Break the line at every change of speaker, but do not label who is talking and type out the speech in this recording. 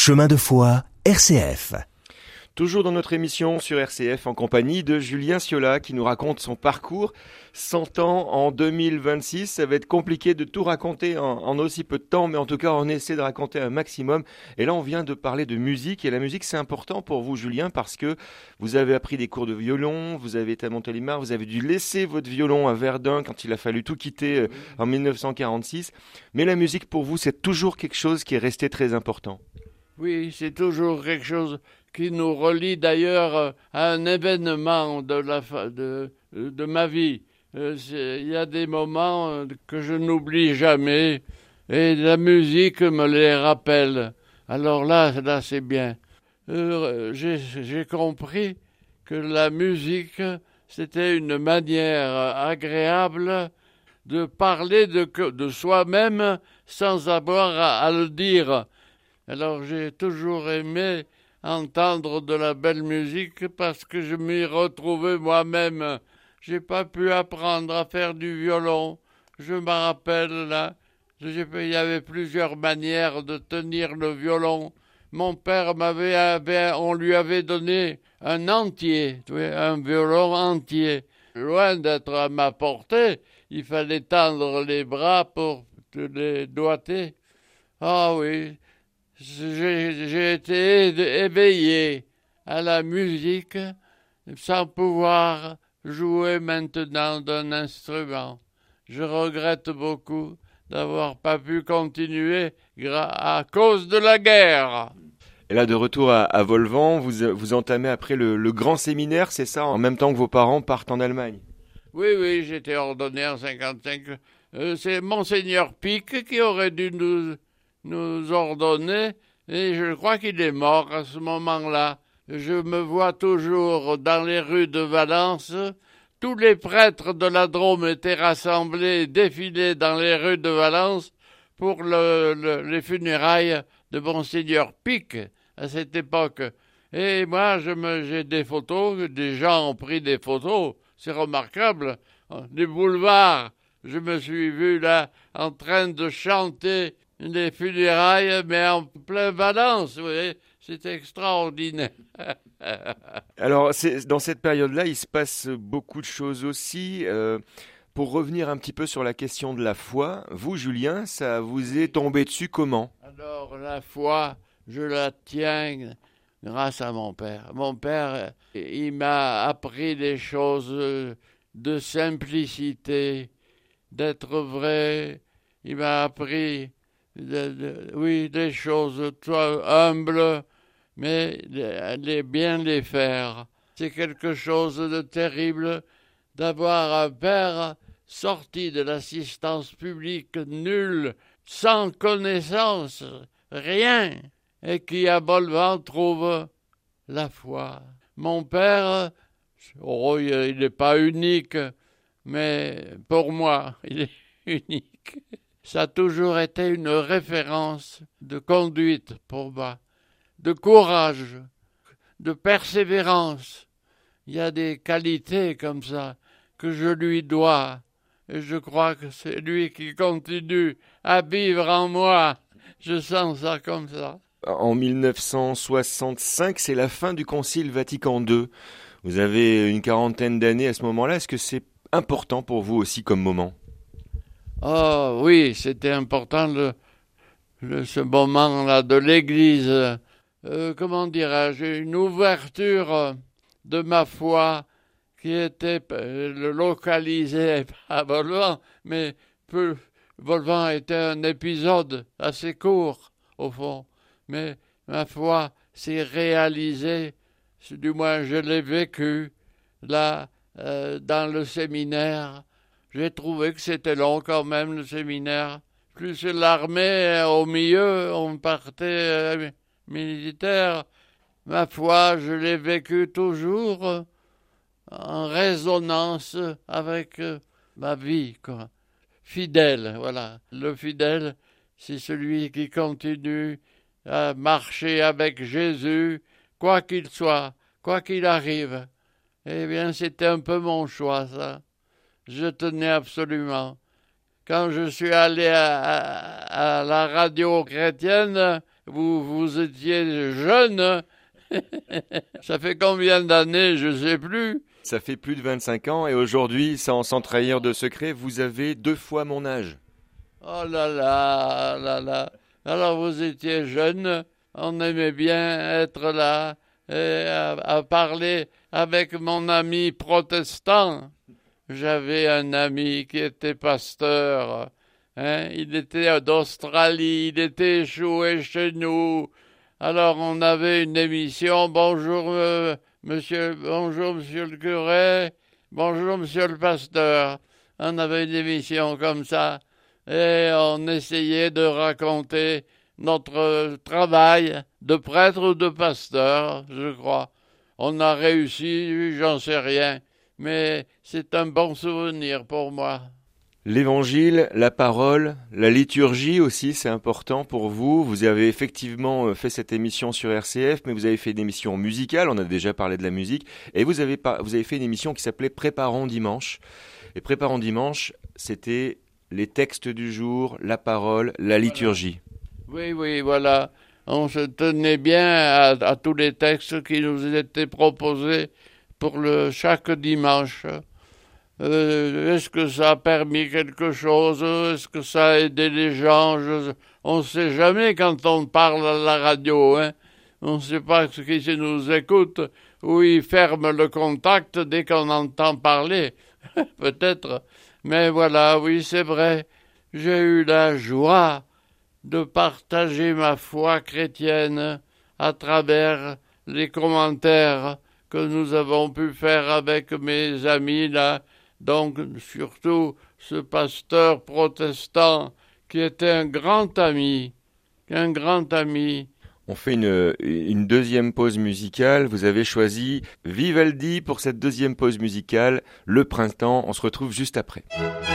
Chemin de foi, RCF.
Toujours dans notre émission sur RCF en compagnie de Julien Ciola qui nous raconte son parcours. 100 ans en 2026, ça va être compliqué de tout raconter en aussi peu de temps, mais en tout cas on essaie de raconter un maximum. Et là on vient de parler de musique, et la musique c'est important pour vous Julien parce que vous avez appris des cours de violon, vous avez été à Montélimar, vous avez dû laisser votre violon à Verdun quand il a fallu tout quitter en 1946. Mais la musique pour vous c'est toujours quelque chose qui est resté très important.
Oui, c'est toujours quelque chose qui nous relie d'ailleurs à un événement de ma vie. Il y a des moments que je n'oublie jamais et la musique me les rappelle. Alors là c'est bien. J'ai compris que la musique, c'était une manière agréable de parler de soi-même sans avoir à le dire. Alors j'ai toujours aimé entendre de la belle musique parce que je m'y retrouvais moi-même. J'ai pas pu apprendre à faire du violon. Je me rappelle là, il y avait plusieurs manières de tenir le violon. Mon père on lui avait donné un entier, un violon entier. Loin d'être à ma portée, il fallait tendre les bras pour les doigter. Ah oui. J'ai été éveillé à la musique sans pouvoir jouer maintenant d'un instrument. Je regrette beaucoup d'avoir pas pu continuer à cause de la guerre.
Et là, de retour à Volvan, vous entamez après le grand séminaire, c'est ça, en même temps que vos parents partent en Allemagne?
Oui, j'étais ordonné en 55. C'est Monseigneur Pic qui aurait dû nous ordonner, et je crois qu'il est mort à ce moment-là. Je me vois toujours dans les rues de Valence. Tous les prêtres de la Drôme étaient rassemblés, défilés dans les rues de Valence pour les funérailles de Monseigneur Pic à cette époque. Et moi, j'ai des photos, des gens ont pris des photos, c'est remarquable. Des boulevards, je me suis vu là en train de chanter les funérailles, mais en plein Valence, vous voyez, c'est extraordinaire.
Alors, dans cette période-là, il se passe beaucoup de choses aussi. Pour revenir un petit peu sur la question de la foi, vous, Julien, ça vous est tombé dessus comment?
Alors, la foi, je la tiens grâce à mon père. Mon père, il m'a appris des choses de simplicité, d'être vrai. Il m'a appris des choses humbles, mais bien les faire. C'est quelque chose de terrible d'avoir un père sorti de l'assistance publique nulle, sans connaissance, rien, et qui à Volvan trouve la foi. Mon père, il n'est pas unique, mais pour moi, il est unique. Ça a toujours été une référence de conduite pour moi, de courage, de persévérance. Il y a des qualités comme ça que je lui dois. Et je crois que c'est lui qui continue à vivre en moi. Je sens ça comme ça.
En 1965, c'est la fin du Concile Vatican II. Vous avez une quarantaine d'années à ce moment-là. Est-ce que c'est important pour vous aussi comme moment?
Oh oui, c'était important ce moment-là de l'Église. Comment dirais-je, une ouverture de ma foi qui était localisée à Volvan, mais Volvan était un épisode assez court, au fond. Mais ma foi s'est réalisée, du moins je l'ai vécu, là, dans le séminaire. J'ai trouvé que c'était long quand même, le séminaire. Plus l'armée au milieu, on partait militaire. Ma foi, je l'ai vécu toujours en résonance avec ma vie, quoi. Fidèle, voilà. Le fidèle, c'est celui qui continue à marcher avec Jésus, quoi qu'il soit, quoi qu'il arrive. Eh bien, c'était un peu mon choix, ça. Je tenais absolument. Quand je suis allé à la radio chrétienne, vous étiez jeune. Ça fait combien d'années, je ne sais plus.
Ça fait plus de 25 ans et aujourd'hui, sans trahir de secret, vous avez 2 fois mon âge.
Oh là là, là là. Alors vous étiez jeune, on aimait bien être là et à parler avec mon ami protestant. J'avais un ami qui était pasteur. Il était d'Australie, il était échoué chez nous. Alors on avait une émission, bonjour monsieur le curé, bonjour monsieur le pasteur. On avait une émission comme ça et on essayait de raconter notre travail de prêtre ou de pasteur, je crois. On a réussi, j'en sais rien, mais c'est un bon souvenir pour moi.
L'évangile, la parole, la liturgie aussi, c'est important pour vous. Vous avez effectivement fait cette émission sur RCF, mais vous avez fait une émission musicale, on a déjà parlé de la musique, et vous avez fait une émission qui s'appelait Préparons dimanche. Et Préparons dimanche, c'était les textes du jour, la parole, la liturgie.
Oui, voilà. On se tenait bien à tous les textes qui nous étaient proposés pour chaque dimanche. Est-ce que ça a permis quelque chose? Est-ce que ça a aidé les gens? On ne sait jamais quand on parle à la radio. On ne sait pas ce qui nous écoute ou ils ferment le contact dès qu'on entend parler. Peut-être. Mais voilà, oui, c'est vrai. J'ai eu la joie de partager ma foi chrétienne à travers les commentaires que nous avons pu faire avec mes amis là. Donc, surtout, ce pasteur protestant qui était un grand ami.
On fait une deuxième pause musicale. Vous avez choisi Vivaldi pour cette deuxième pause musicale, Le Printemps. On se retrouve juste après.